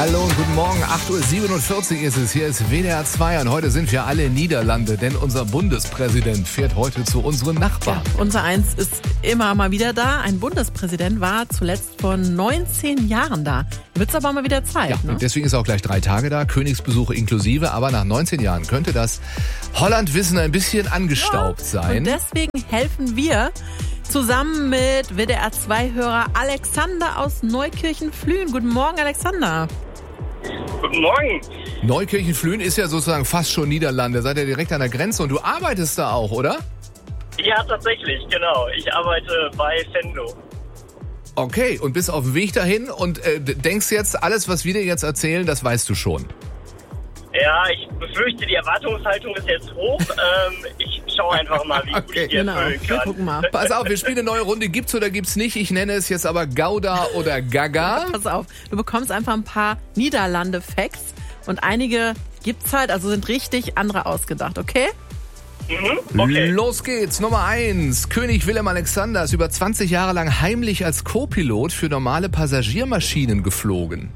Hallo und guten Morgen, 8.47 Uhr ist es, hier ist WDR 2 und heute sind wir alle in Niederlande, denn unser Bundespräsident fährt heute zu unseren Nachbarn. Ja, unser Eins ist immer mal wieder da, ein Bundespräsident war zuletzt vor 19 Jahren da. Wird's aber mal wieder Zeit, Ja, ne? und deswegen ist er auch gleich 3 Tage da, Königsbesuche inklusive, aber nach 19 Jahren könnte das Hollandwissen ein bisschen angestaubt sein. Und deswegen helfen wir zusammen mit WDR 2-Hörer Alexander aus Neukirchen-Flühen. Guten Morgen, Alexander. Guten Morgen. Neukirchen-Flühen ist ja sozusagen fast schon Niederlande, seid ihr direkt an der Grenze und du arbeitest da auch, oder? Ja, tatsächlich, genau. Ich arbeite bei Fendo. Okay, und bist auf dem Weg dahin und denkst jetzt, alles, was wir dir jetzt erzählen, das weißt du schon. Ja, ich befürchte, die Erwartungshaltung ist jetzt hoch. Ich schaue einfach mal, wie gut ich die erfüllen Wir kann. gucken mal. Pass auf, wir spielen eine neue Runde. Gibt's oder gibt's nicht? Ich nenne es jetzt aber Gouda oder Gaga. Pass auf, du bekommst einfach ein paar Niederlande-Facts und einige gibt's halt, also sind richtig, andere ausgedacht, okay? Okay. Los geht's. Nummer 1. König Willem Alexander ist über 20 Jahre lang heimlich als Co-Pilot für normale Passagiermaschinen geflogen.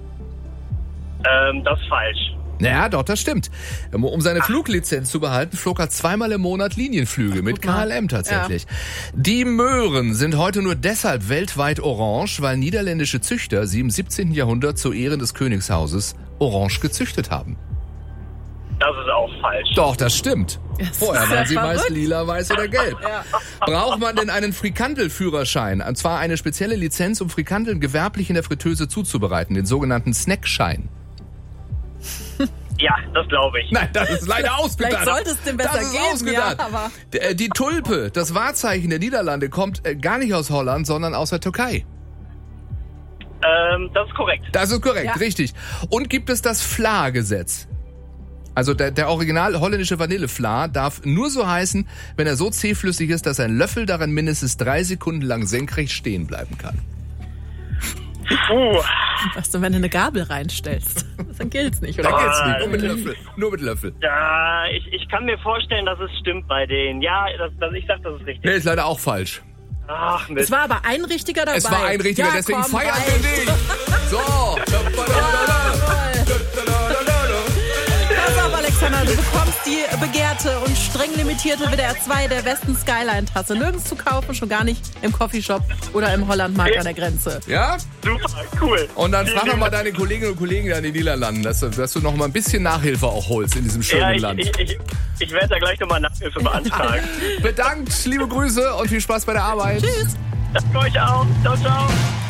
Das ist falsch. Ja, doch, das stimmt. Um seine Fluglizenz zu behalten, flog er 2-mal im Monat Linienflüge mit guck mal. KLM tatsächlich. Die Möhren sind heute nur deshalb weltweit orange, weil niederländische Züchter sie im 17. Jahrhundert zu Ehren des Königshauses orange gezüchtet haben. Das ist auch falsch. Doch, das stimmt. Das Vorher ist waren ja sie meist verrückt. lila, weiß oder gelb. Ja. Braucht man denn einen Frikandelführerschein? Und zwar eine spezielle Lizenz, um Frikandeln gewerblich in der Fritteuse zuzubereiten, den sogenannten Snackschein. Ja, das glaube ich. Nein, das ist leider ausgedacht. Vielleicht sollte es dem besser das ist geben, ausgedacht. ja, aber... Die Tulpe, das Wahrzeichen der Niederlande, kommt gar nicht aus Holland, sondern aus der Türkei. Das ist korrekt. Das ist korrekt, Ja. richtig. Und gibt es das Fla-Gesetz? Also der original holländische Vanillefla darf nur so heißen, wenn er so zähflüssig ist, dass ein Löffel darin mindestens 3 Sekunden lang senkrecht stehen bleiben kann. Puh. Was denn, wenn du eine Gabel reinstellst? Dann gilt's nicht, Da oder? geht's nicht, nur mit Löffel. Nur mit Löffel. Ja, ich kann mir vorstellen, dass es stimmt bei denen. Ja, ich sag, das ist richtig. Nee, ist leider auch falsch. Ach, Es Mist. war aber ein Richtiger dabei. Es war ein richtiger, Ja, deswegen komm, feiern rein. wir dich. So. Pass auf, Alexander, du bekommst die begehrte und streng limitierte WDR 2 der Westen Skyline Tasse. Nirgends zu kaufen, schon gar nicht im Coffeeshop oder im Hollandmarkt an der Grenze. Ja? Super, cool. Und dann frag noch mal deine Kolleginnen und Kollegen da in den Niederlanden, dass du noch mal ein bisschen Nachhilfe auch holst in diesem schönen Ja, Land. ich werde da gleich nochmal Nachhilfe beantragen. Bedankt, liebe Grüße und viel Spaß bei der Arbeit. Tschüss. Danke euch auch. Ciao, ciao.